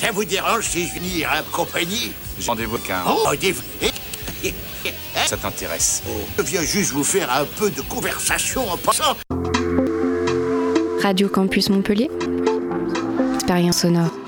Ça vous dérange si je viens à compagnie? Rendez-vous qu'un... Oh, Ça t'intéresse. je viens juste vous faire un peu de conversation en passant. Radio Campus Montpellier, expérience sonore.